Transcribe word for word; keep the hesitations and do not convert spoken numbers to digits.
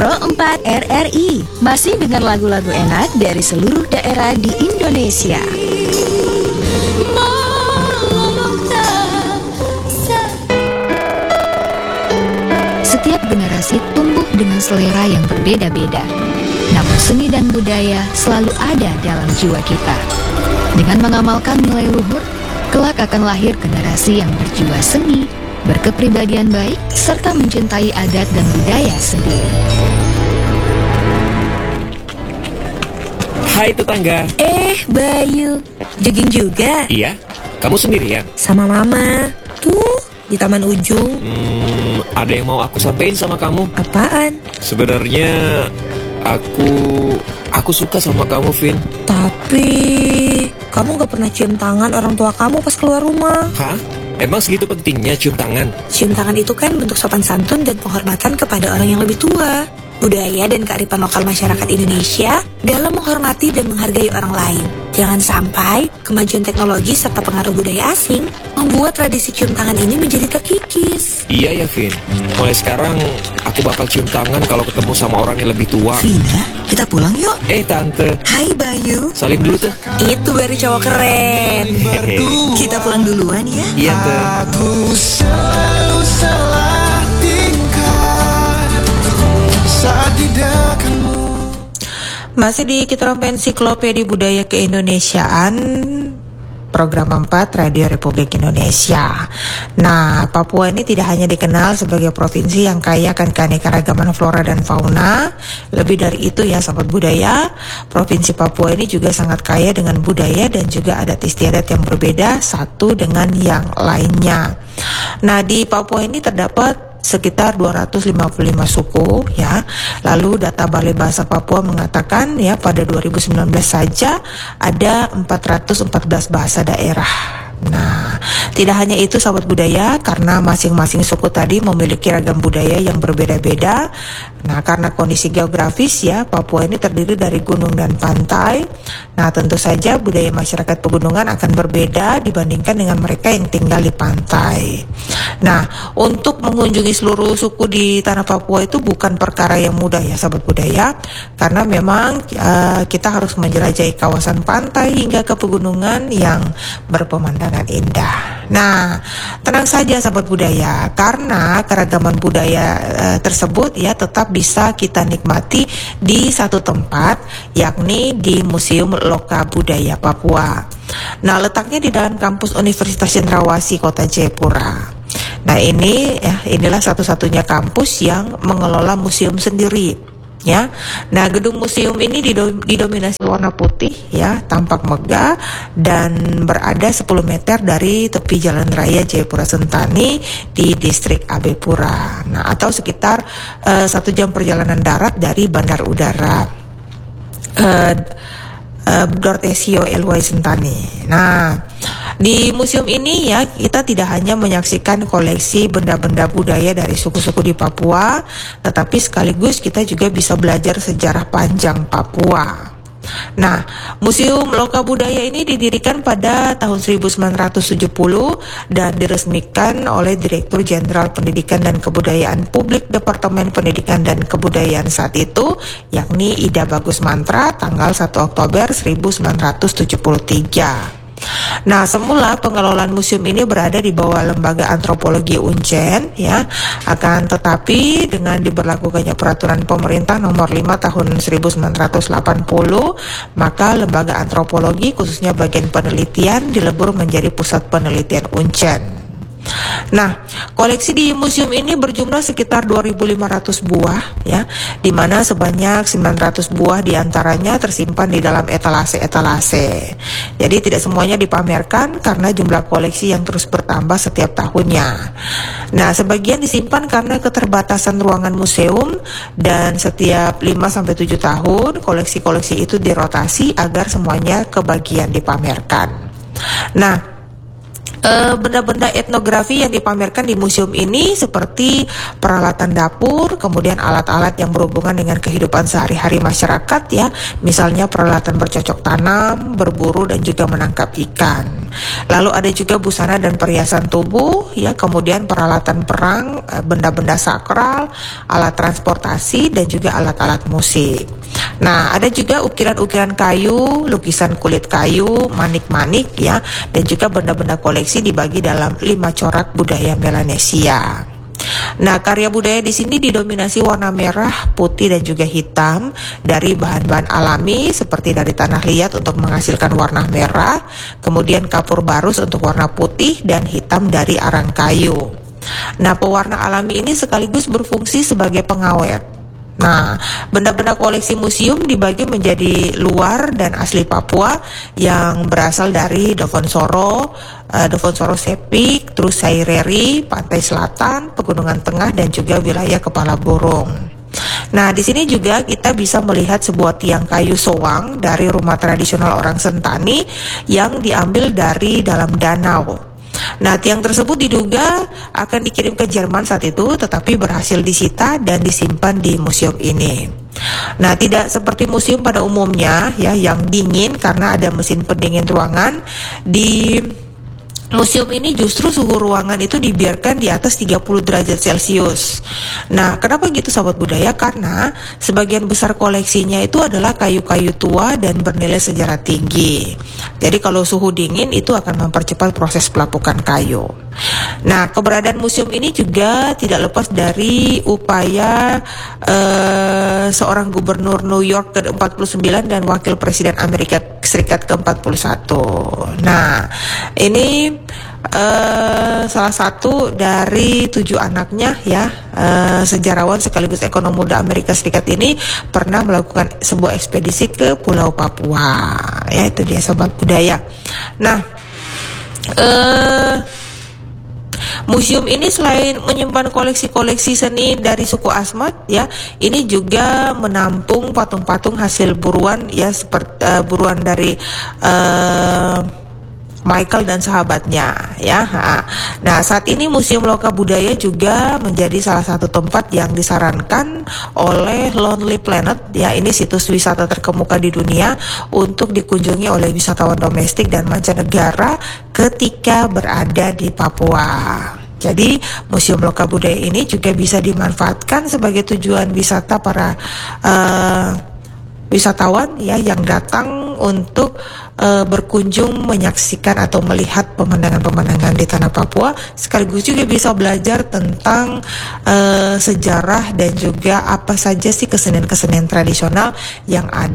Pro empat R R I, masih dengan lagu-lagu enak dari seluruh daerah di Indonesia. Setiap generasi tumbuh dengan selera yang berbeda-beda. Namun seni dan budaya selalu ada dalam jiwa kita. Dengan mengamalkan nilai luhur, kelak akan lahir generasi yang berjiwa seni, berkepribadian baik, serta mencintai adat dan budaya sendiri. Hai tetangga. Eh, Bayu, jogging juga? Iya, kamu sendirian? Sama mama. Tuh, di taman ujung. Hmm, ada yang mau aku sampaikan sama kamu. Apaan? Sebenarnya aku aku suka sama kamu, Vin. Tapi kamu gak pernah cium tangan orang tua kamu pas keluar rumah. Hah? Emang segitu pentingnya cium tangan? Cium tangan itu kan bentuk sopan santun dan penghormatan kepada orang yang lebih tua. Budaya dan kearifan lokal masyarakat Indonesia dalam menghormati dan menghargai orang lain. Jangan sampai kemajuan teknologi serta pengaruh budaya asing membuat tradisi cium tangan ini menjadi terkikis. Iya ya, Vin. Mulai sekarang aku bakal cium tangan kalau ketemu sama orang yang lebih tua. Vina, kita pulang yuk. Eh tante, Hai Bayu. salim dulu tuh. Itu baru cowok keren. Kita pulang duluan ya. Iya tuh. Aku selalu salah tingkah saat di dekatmu. Masih di Kita Ensiklopedia Budaya Keindonesiaan, program empat Radio Republik Indonesia. Nah, Papua ini tidak hanya dikenal sebagai provinsi yang kaya akan keanekaragaman flora dan fauna. Lebih dari itu ya sahabat budaya, Provinsi Papua ini juga sangat kaya dengan budaya dan juga adat istiadat yang berbeda satu dengan yang lainnya. Nah, di Papua ini terdapat sekitar dua ratus lima puluh lima suku ya. Lalu data Balai Bahasa Papua mengatakan ya pada dua ribu sembilan belas saja ada empat ratus empat belas bahasa daerah. Nah, tidak hanya itu sahabat budaya, karena masing-masing suku tadi memiliki ragam budaya yang berbeda-beda. Nah, karena kondisi geografis ya, Papua ini terdiri dari gunung dan pantai. Nah, tentu saja budaya masyarakat pegunungan akan berbeda dibandingkan dengan mereka yang tinggal di pantai. Nah, untuk mengunjungi seluruh suku di tanah Papua itu bukan perkara yang mudah ya sahabat budaya, karena memang uh, kita harus menjelajahi kawasan pantai hingga ke pegunungan yang berpemandangan indah. Nah, tenang saja sahabat budaya, karena keragaman budaya uh, tersebut ya tetap bisa kita nikmati di satu tempat, yakni di Museum Loka Budaya Papua. Nah, letaknya di dalam kampus Universitas Cendrawasih Kota Jayapura. Nah, ini ya inilah satu-satunya kampus yang mengelola museum sendiri. Ya, nah gedung museum ini didominasi warna putih ya, tampak megah dan berada sepuluh meter dari tepi Jalan Raya Jayapura Sentani di distrik Abepura. Nah, atau sekitar uh, satu jam perjalanan darat dari Bandar Udara uh, uh, Dortesio Elway Sentani. Nah, di museum ini ya kita tidak hanya menyaksikan koleksi benda-benda budaya dari suku-suku di Papua, tetapi sekaligus kita juga bisa belajar sejarah panjang Papua. Nah, Museum Loka Budaya ini didirikan pada tahun seribu sembilan ratus tujuh puluh dan diresmikan oleh Direktur Jenderal Pendidikan dan Kebudayaan Publik Departemen Pendidikan dan Kebudayaan saat itu, yakni Ida Bagus Mantra, tanggal satu Oktober seribu sembilan ratus tujuh puluh tiga. Nah, semula pengelolaan museum ini berada di bawah Lembaga Antropologi Uncen ya. Akan tetapi dengan diberlakukannya peraturan pemerintah nomor lima tahun seribu sembilan ratus delapan puluh, maka Lembaga Antropologi khususnya bagian penelitian dilebur menjadi Pusat Penelitian Uncen. Nah, koleksi di museum ini berjumlah sekitar dua ribu lima ratus buah ya, di mana sebanyak sembilan ratus buah diantaranya tersimpan di dalam etalase-etalase. Jadi tidak semuanya dipamerkan karena jumlah koleksi yang terus bertambah setiap tahunnya. Nah, sebagian disimpan karena keterbatasan ruangan museum, dan setiap lima sampai tujuh tahun koleksi-koleksi itu dirotasi agar semuanya kebagian dipamerkan. Nah, uh, benda-benda etnografi yang dipamerkan di museum ini seperti peralatan dapur, kemudian alat-alat yang berhubungan dengan kehidupan sehari-hari masyarakat ya, misalnya peralatan bercocok tanam, berburu dan juga menangkap ikan. Lalu ada juga busana dan perhiasan tubuh ya, kemudian peralatan perang, benda-benda sakral, alat transportasi dan juga alat-alat musik. Nah, ada juga ukiran-ukiran kayu, lukisan kulit kayu, manik-manik ya, dan juga benda-benda koleksi dibagi dalam lima corak budaya Melanesia. Nah, karya budaya di sini didominasi warna merah, putih dan juga hitam dari bahan-bahan alami seperti dari tanah liat untuk menghasilkan warna merah, kemudian kapur barus untuk warna putih dan hitam dari arang kayu. Nah, pewarna alami ini sekaligus berfungsi sebagai pengawet. Nah, benda-benda koleksi museum dibagi menjadi luar dan asli Papua yang berasal dari Dofonsoro, uh, Dofonsoro Sepik, terus Saireri, Pantai Selatan, Pegunungan Tengah dan juga wilayah Kepala Burung. Nah, di sini juga kita bisa melihat sebuah tiang kayu sowang dari rumah tradisional orang Sentani yang diambil dari dalam danau. Nah, tiang tersebut diduga akan dikirim ke Jerman saat itu, tetapi berhasil disita dan disimpan di museum ini. Nah, tidak seperti museum pada umumnya ya, yang dingin karena ada mesin pendingin ruangan. Di museum ini justru suhu ruangan itu dibiarkan di atas tiga puluh derajat Celcius. Nah, kenapa gitu sahabat budaya? Karena sebagian besar koleksinya itu adalah kayu-kayu tua dan bernilai sejarah tinggi. Jadi kalau suhu dingin itu akan mempercepat proses pelapukan kayu. Nah, keberadaan museum ini juga tidak lepas dari upaya uh, seorang gubernur New York ke empat puluh sembilan dan wakil presiden Amerika Serikat ke empat puluh satu. Nah, ini uh, salah satu dari tujuh anaknya ya, uh, sejarawan sekaligus ekonom muda Amerika Serikat ini pernah melakukan sebuah ekspedisi ke Pulau Papua. Ya, itu dia sobat budaya. Nah, uh, museum ini selain menyimpan koleksi-koleksi seni dari suku Asmat ya, ini juga menampung patung-patung hasil buruan ya, seperti uh, buruan dari uh, Michael dan sahabatnya ya. Nah, saat ini Museum Loka Budaya juga menjadi salah satu tempat yang disarankan oleh Lonely Planet ya. Ini situs wisata terkemuka di dunia untuk dikunjungi oleh wisatawan domestik dan mancanegara ketika berada di Papua. Jadi Museum Loka Budaya ini juga bisa dimanfaatkan sebagai tujuan wisata para uh, wisatawan ya yang datang untuk uh, berkunjung menyaksikan atau melihat pemandangan-pemandangan di tanah Papua, sekaligus juga bisa belajar tentang uh, sejarah dan juga apa saja sih kesenian-kesenian tradisional yang ada